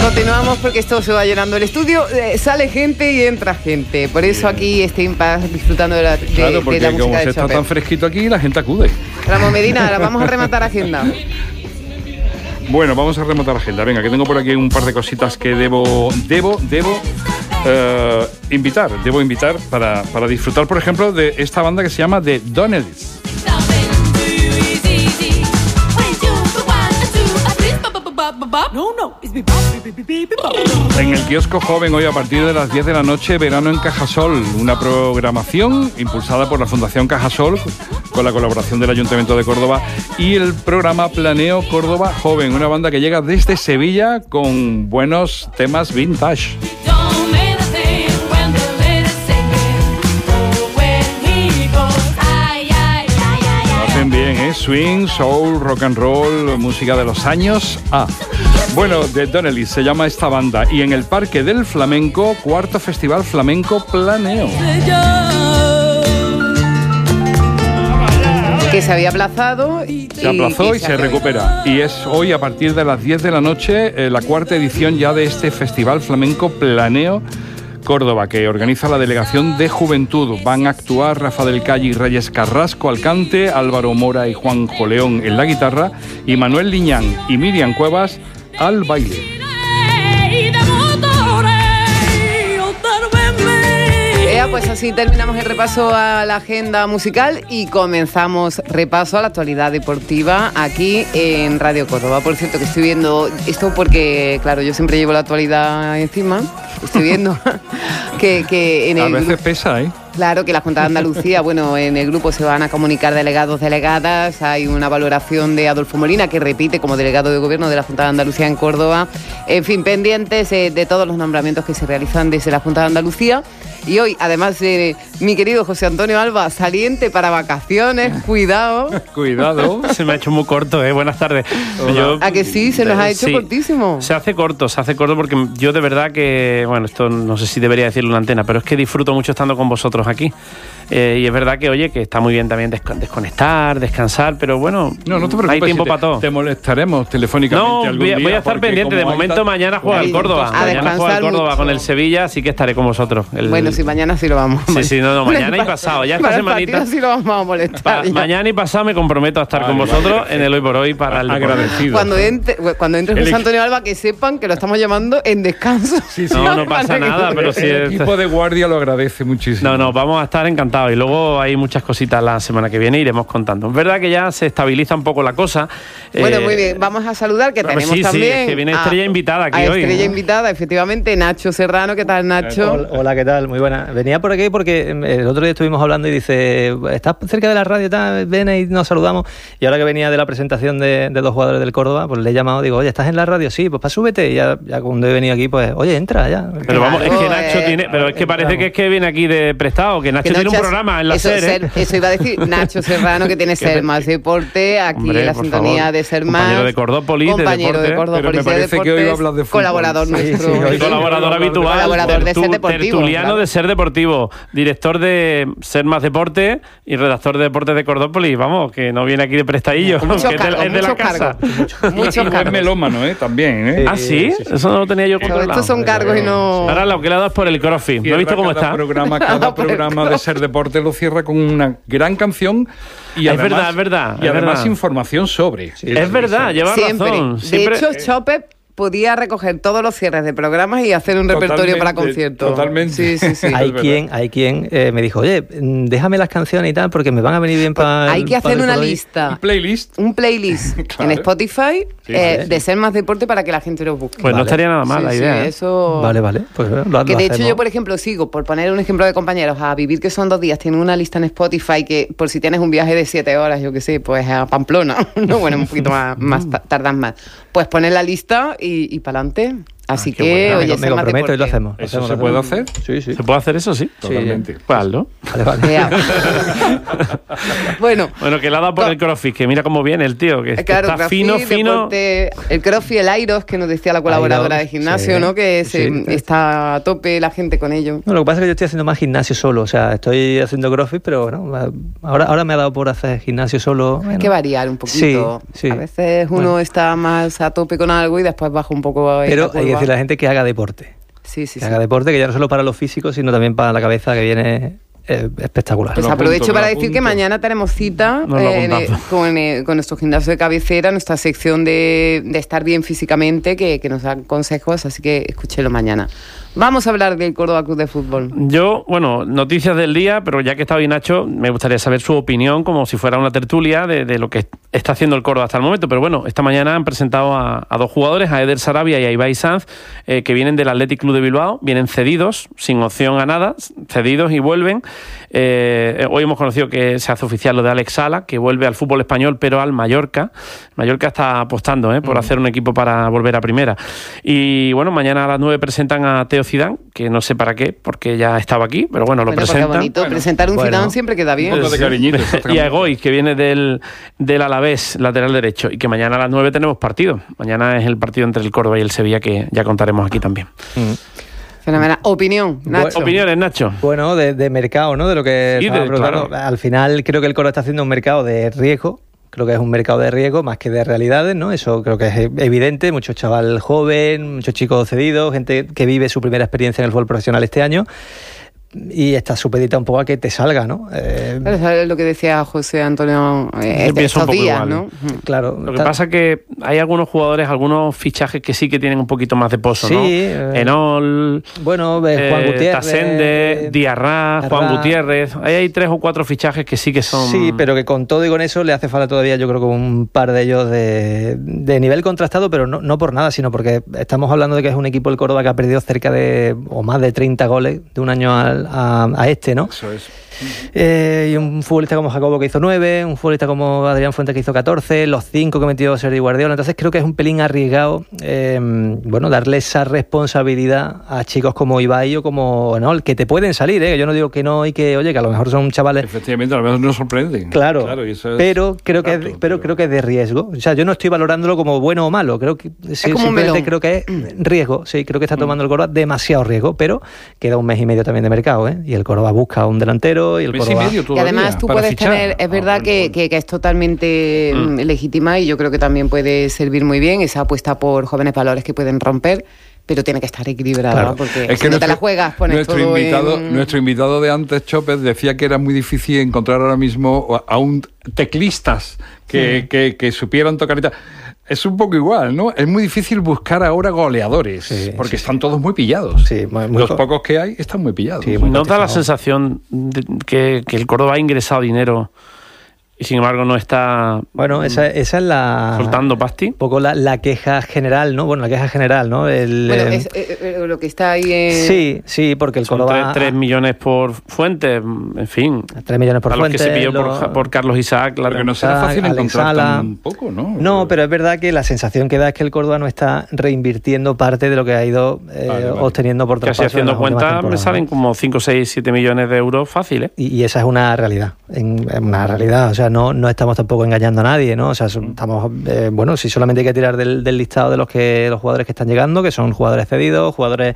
Continuamos porque esto se va llenando el estudio, sale gente y entra gente. Por eso aquí Steve Paz disfrutando de la música. Claro, porque de la como se está tan fresquito aquí, la gente acude. Ramón Medina, ahora vamos a rematar agenda. Bueno, vamos a rematar agenda. Venga, que tengo por aquí un par de cositas que debo invitar para disfrutar, por ejemplo, de esta banda que se llama The Donnellys. En el kiosco joven hoy a partir de las 10 de la noche, Verano en Cajasol, una programación impulsada por la Fundación Cajasol con la colaboración del Ayuntamiento de Córdoba y el programa Planeo Córdoba Joven, una banda que llega desde Sevilla con buenos temas vintage. Bien, swing, soul, rock and roll, música de los años A. Bueno, The Donnellys se llama esta banda y en el Parque del Flamenco, cuarto Festival Flamenco Planeo. Que se había aplazado. Se aplazó y se recupera. Y es hoy a partir de las 10 de la noche la cuarta edición ya de este Festival Flamenco Planeo Córdoba, que organiza la Delegación de Juventud. Van a actuar Rafa del Calle y Reyes Carrasco al cante, Álvaro Mora y Juanjo León en la guitarra y Manuel Liñán y Miriam Cuevas al baile. Pues así terminamos el repaso a la agenda musical y comenzamos repaso a la actualidad deportiva aquí en Radio Córdoba. Por cierto, que estoy viendo esto porque, claro, yo siempre llevo la actualidad encima. Estoy viendo que en el... A veces pesa, ¿eh? Claro, que la Junta de Andalucía, bueno, en el grupo se van a comunicar delegados, delegadas. Hay una valoración de Adolfo Molina, que repite como delegado de gobierno de la Junta de Andalucía en Córdoba. En fin, pendientes de todos los nombramientos que se realizan desde la Junta de Andalucía. Y hoy, además, mi querido José Antonio Alba, saliente para vacaciones, cuidado. Cuidado. Se me ha hecho muy corto, buenas tardes. ¿A que sí? Se nos ha hecho cortísimo. Se hace corto porque yo de verdad que, bueno, esto no sé si debería decirlo en la antena, pero es que disfruto mucho estando con vosotros aquí. Y es verdad que, oye, que está muy bien también desconectar, descansar, pero bueno, no te preocupes, hay tiempo para todo. Te molestaremos telefónicamente algún día. Voy a estar pendiente. De momento mañana juega el Córdoba. Mañana juega el Córdoba con el Sevilla, así que estaré con vosotros. Bueno, sí, mañana sí lo vamos a molestar. Sí, mañana y pasado. Ya esta semanita sí lo vamos a molestar. Mañana y pasado me comprometo a estar con vosotros en el Hoy por Hoy para el agradecido. Cuando entre José Antonio Alba, que sepan que lo estamos llamando en descanso. Sí. No pasa nada, pero sí. El equipo de guardia lo agradece muchísimo. No, vamos a estar encantados. Y luego hay muchas cositas la semana que viene, iremos contando. Es verdad que ya se estabiliza un poco la cosa. Bueno, muy bien. Vamos a saludar, que tenemos también... Sí, que viene estrella invitada aquí hoy. Estrella invitada, efectivamente, Nacho Serrano. ¿Qué tal, Nacho? Hola, ¿qué tal? Muy buena. Venía por aquí porque el otro día estuvimos hablando y dice, ¿estás cerca de la radio? Ven y nos saludamos. Y ahora que venía de la presentación de dos jugadores del Córdoba, pues le he llamado, digo, oye, ¿estás en la radio? Sí, pues súbete. Y ya cuando he venido aquí, pues, oye, entra ya. Pero vamos, es que Nacho tiene... Pero es que parece que viene aquí de prestado, que Nacho tiene un programa en la SER. Eso iba a decir Nacho Serrano, que tiene Ser Más Deporte, aquí en la sintonía de Ser Más. Compañero de Cordópolis, compañero de Cordópolis, pero me parece que hoy hablas de fútbol. Colaborador nuestro. Colaborador habitual. Colaborador de Ser Deportivo. Tertuliano de Ser Deportivo, director de Ser Más Deporte y redactor de Deportes de Cordópolis. Vamos, que no viene aquí de prestadillo, que es de la casa. Muchos cargos. Melómano, también. ¿Ah, sí? Eso no lo tenía yo controlado. Estos son cargos y no... Ahora lo que le he dado es por el crossfit. ¿No has visto cómo está? Cada programa de Ser Deporte lo cierra con una gran canción y además, es verdad. Y además información sobre. Es verdad, lleva razón. Siempre. De hecho, Chope podía recoger todos los cierres de programas y hacer un repertorio para conciertos. Totalmente. Sí. Hay quien me dijo, oye, déjame las canciones y tal, porque me van a venir bien para... Hay que hacer una lista. Un playlist. Claro. En Spotify de Ser Más Deporte para que la gente lo busque. Pues no estaría nada mal la idea. Eso... Vale. Pues que de hecho yo, por ejemplo, sigo, por poner un ejemplo de compañeros, a Vivir, que son 2 días, tienen una lista en Spotify que por si tienes un viaje de 7 horas, yo qué sé, pues a Pamplona, no, bueno, un poquito más tardas más, pues pones la lista y para adelante. Así que, oye, me comprometo y lo hacemos. ¿Eso se puede hacer? Sí. ¿Se puede hacer eso? Sí. Totalmente. Pues hazlo. Vale. Bueno, que le ha dado por el crossfit, que mira cómo viene el tío, que claro, está crossfit, fino. Deporte, el crossfit, el Airos, que nos decía la colaboradora de gimnasio, ¿no? Que está a tope la gente con ello. No, lo que pasa es que yo estoy haciendo más gimnasio solo, o sea, estoy haciendo crossfit, pero bueno, ahora me ha dado por hacer gimnasio solo. Hay que variar un poquito. Sí. A veces uno está más a tope con algo y después baja un poco. Pero es decirle a la gente que haga deporte. Sí. Haga deporte, que ya no solo para los físicos, sino también para la cabeza, que viene espectacular. Pues aprovecho para decir que mañana tenemos cita con nuestro gimnasio de cabecera, nuestra sección de estar bien físicamente, que nos dan consejos, así que escúchelo mañana. Vamos a hablar del Córdoba Club de Fútbol. Yo, noticias del día, pero ya que está hoy Nacho, me gustaría saber su opinión, como si fuera una tertulia de lo que está haciendo el Córdoba hasta el momento. Pero bueno, esta mañana han presentado a dos jugadores, a Eder Sarabia y a Ibai Sanz, que vienen del Athletic Club de Bilbao, vienen cedidos, sin opción a nada, cedidos y vuelven. Hoy hemos conocido que se hace oficial lo de Alex Sala, que vuelve al fútbol español, pero al Mallorca. Mallorca está apostando por hacer un equipo para volver a primera. Y bueno, mañana a las 9 presentan a Teo Zidane, que no sé para qué, porque ya estaba aquí, pero lo presentan. Bonito. Presentar un Zidane siempre queda bien. Un poco de cariñito. Y a Egoy, que viene del Alavés, lateral derecho, y que mañana a las 9 tenemos partido. Mañana es el partido entre el Córdoba y el Sevilla, que ya contaremos aquí también. Fenomenal. Opinión, Nacho. Opiniones, Nacho. Bueno, de mercado, ¿no? De lo que claro. Al final creo que el Córdoba está haciendo un mercado de riesgo. Creo que es un mercado de riesgo más que de realidades, ¿no? Eso creo que es evidente. Mucho chaval joven, muchos chicos cedidos, gente que vive su primera experiencia en el fútbol profesional este año. Y está supedita un poco a que te salga, ¿no? Es lo que decía José Antonio estos días, ¿no? Claro. Lo que pasa es que hay algunos jugadores, algunos fichajes que sí que tienen un poquito más de pozo, ¿no? Enol, Juan Gutiérrez, Tasende, Diarra, Juan Gutiérrez. Ahí hay 3 o 4 fichajes que sí que son... Sí, pero que con todo y con eso le hace falta todavía, yo creo que un par de ellos de nivel contrastado, pero no por nada, sino porque estamos hablando de que es un equipo, el Córdoba, que ha perdido cerca de, o más de 30 goles de un año a este, ¿no? Eso es. Y un futbolista como Jacobo, que hizo 9, un futbolista como Adrián Fuentes, que hizo 14, los 5 que metió Sergi Guardiola. Entonces creo que es un pelín arriesgado darle esa responsabilidad a chicos como Ibai o como Enol, que te pueden salir, yo no digo que no, y que a lo mejor son chavales. Efectivamente, a lo mejor nos sorprenden. Claro, y eso es pero creo que es de riesgo. O sea, yo no estoy valorándolo como bueno o malo, creo que simplemente creo que es riesgo. Sí, creo que está tomando el Córdoba demasiado riesgo, pero queda un mes y medio también de mercado, y el Córdoba busca un delantero y el Córdoba. Y además tú puedes tener, es verdad que es totalmente legítima, y yo creo que también puede servir muy bien esa apuesta por jóvenes valores que pueden romper, pero tiene que estar equilibrada, claro. Porque es si que no te la juegas, pones nuestro invitado de antes, Chópez, decía que era muy difícil encontrar ahora mismo a un teclistas que supieran tocar y tal. Es un poco igual, ¿no? Es muy difícil buscar ahora goleadores, porque están todos muy pillados. Sí, los pocos que hay están muy pillados. Sí, ¿No da la sensación de que el Córdoba ha ingresado dinero y sin embargo no está... Bueno, esa es la... soltando pasti. Un poco la queja general, ¿no? Bueno, la queja general, ¿no? Es lo que está ahí en... Sí, porque el Córdoba... 3 millones por Fuentes, en fin. 3 millones por Fuentes. Lo que se pidió por Carlos Isaac. Claro. Porque no será fácil encontrar tan poco, ¿no? No, pero es verdad que la sensación que da es que el Córdoba no está reinvirtiendo parte de lo que ha ido obteniendo por traspaso. Que así haciendo cuentas me salen como 5, 6, 7 millones de euros fáciles. Y esa es una realidad. Una realidad, o sea, no estamos tampoco engañando a nadie, ¿no? O sea, estamos, si solamente hay que tirar del listado de los jugadores que están llegando, que son jugadores cedidos, jugadores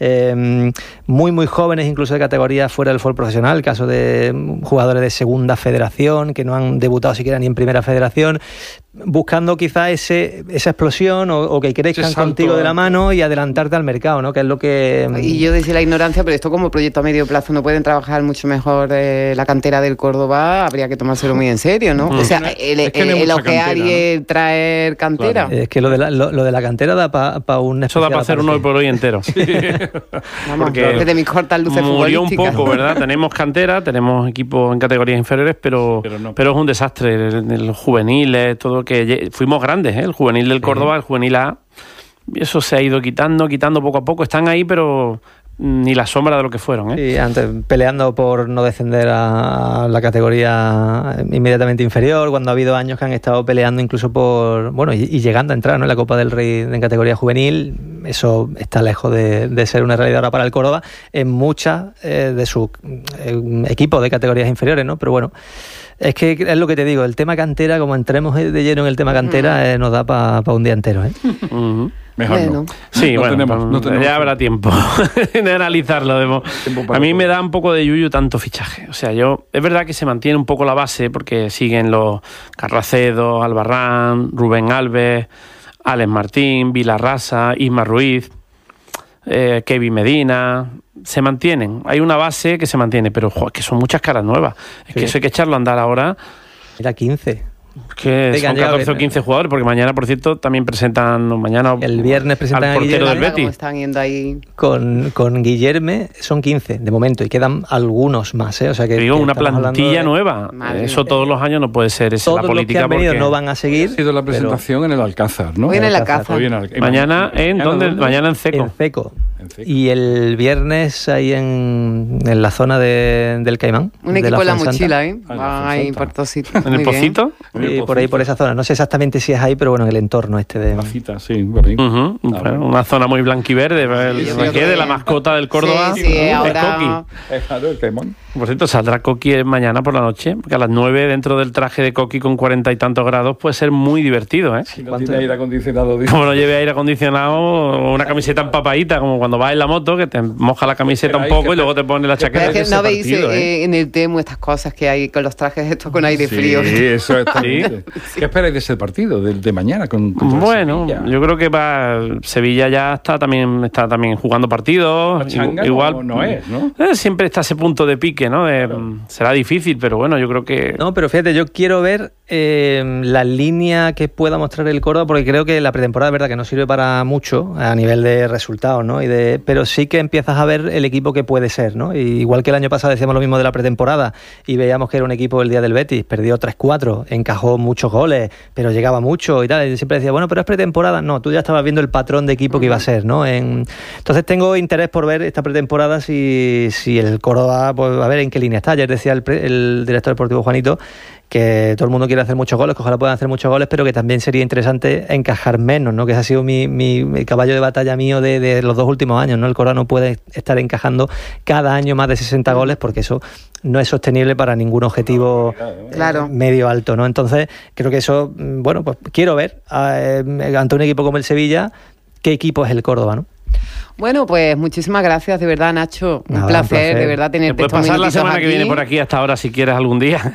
muy, muy jóvenes, incluso de categoría fuera del fútbol profesional, el caso de jugadores de segunda federación, que no han debutado siquiera ni en primera federación, buscando quizá esa explosión o que crezcan contigo de la mano y adelantarte al mercado, ¿no? Que es lo que... Y yo decía la ignorancia, pero esto como proyecto a medio plazo no pueden trabajar mucho mejor la cantera del Córdoba, habría que tomárselo muy en serio, ¿no? O sea, el ojear y el traer cantera. Claro. Es que lo de la cantera da para un... Eso da para hacer un hoy por hoy entero. Sí. Vamos, porque desde mis cortas luces murió un poco, ¿verdad? Tenemos cantera, tenemos equipos en categorías inferiores, pero es un desastre. Los juveniles, todo, que fuimos grandes, el juvenil del Córdoba, el juvenil A, eso se ha ido quitando poco a poco. Están ahí, pero ni la sombra de lo que fueron. Sí, antes peleando por no descender a la categoría inmediatamente inferior, cuando ha habido años que han estado peleando incluso por, y llegando a entrar, ¿no?, en la Copa del Rey en categoría juvenil. Eso está lejos de ser una realidad ahora para el Córdoba en muchas de sus equipos de categorías inferiores, ¿no? Pero bueno, es que es lo que te digo, el tema cantera, como entremos de lleno en el tema cantera, nos da para un día entero, Mejor no. Sí, no tenemos. Ya habrá tiempo de analizarlo. A mí me da un poco de yuyu tanto fichaje. O sea, es verdad que se mantiene un poco la base porque siguen los Carracedo, Albarrán, Rubén Alves, Alex Martín, Vilarrasa, Isma Ruiz. Kevin Medina, se mantienen. Hay una base que se mantiene, pero es que son muchas caras nuevas. Es que eso hay que echarlo a andar ahora. Era 15. Que son 14 o 15 jugadores, porque mañana, por cierto, también presentan, el viernes presentan al portero del Betis. Están yendo ahí. Con Guillerme son 15 de momento y quedan algunos más, ¿eh? O sea que digo, una plantilla nueva. Eso todos los años no puede ser. Esa todos la política. Los que han venido porque no van a seguir. Ha sido la presentación en el Alcázar, ¿no? Hoy en el Alcázar. Mañana en ¿dónde? Mañana en Ceco. En Ceco. Y el viernes ahí en la zona del Caimán. Un equipo en la mochila, Va ahí por todos sitios. ¿En el Pocito? Por ahí, por esa zona. No sé exactamente si es ahí, pero bueno, en el entorno este de... La cita, sí, bonito. Bueno, una zona muy blanquiverde. De la mascota del Córdoba. Sí, ahora... Es Coqui. El Caimán. Por cierto, saldrá Coqui mañana por la noche, porque a las 9 dentro del traje de Coqui con 40 y tantos grados puede ser muy divertido, ¿eh? Si no tiene aire acondicionado. Como no lleve aire acondicionado o una camiseta empapadita, como cuando vas en la moto, que te moja la camiseta un poco y luego te pones la chaqueta. Es que no veis en el Temu estas cosas que hay con los trajes estos con aire frío. Sí, eso está bien. ¿Qué esperáis de ese partido, de mañana? Bueno, yo creo que Sevilla ya está también jugando partidos. Igual no es, ¿no? Siempre está ese punto de pique, ¿no? Será difícil, pero bueno, yo creo que... No, pero fíjate, yo quiero ver la línea que pueda mostrar el Córdoba, porque creo que la pretemporada es verdad que no sirve para mucho a nivel de resultados, ¿no? Pero sí que empiezas a ver el equipo que puede ser, ¿no? Y igual que el año pasado decíamos lo mismo de la pretemporada y veíamos que era un equipo el día del Betis, perdió 3-4, encajó muchos goles, pero llegaba mucho y tal, y siempre decía, bueno, pero es pretemporada. No, tú ya estabas viendo el patrón de equipo que iba a ser, ¿no? Entonces tengo interés por ver esta pretemporada si el Córdoba, pues a ver en qué línea está. Ayer decía el director deportivo Juanito que todo el mundo quiere hacer muchos goles, que ojalá puedan hacer muchos goles, pero que también sería interesante encajar menos, ¿no? Que ese ha sido mi caballo de batalla mío de los 2 últimos años, ¿no? El Córdoba no puede estar encajando cada año más de 60 goles porque eso no es sostenible para ningún objetivo medio alto, ¿no? Entonces, creo que eso, bueno, pues quiero ver ante un equipo como el Sevilla, qué equipo es el Córdoba, ¿no? Bueno, pues muchísimas gracias, de verdad, Nacho. Un placer, de verdad, tenerte. Puedes pasar la semana que viene por aquí hasta ahora si quieres algún día.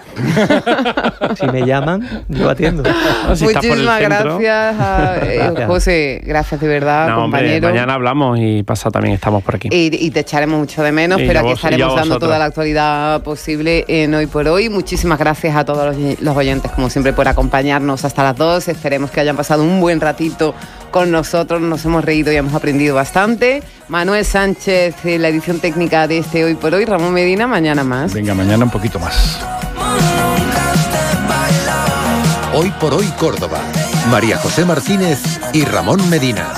Si me llaman, yo atiendo. Muchísimas gracias, José. Gracias de verdad, compañero. Mañana hablamos y pasado también estamos por aquí. Y te echaremos mucho de menos, pero aquí estaremos dando toda la actualidad posible en Hoy por Hoy. Muchísimas gracias a todos los oyentes, como siempre, por acompañarnos hasta las 2. Esperemos que hayan pasado un buen ratito con nosotros. Nos hemos reído y hemos aprendido bastante. Manuel Sánchez, la edición técnica de este Hoy por Hoy. Ramón Medina, mañana más. Venga, mañana un poquito más. Hoy por Hoy Córdoba. María José Martínez y Ramón Medina.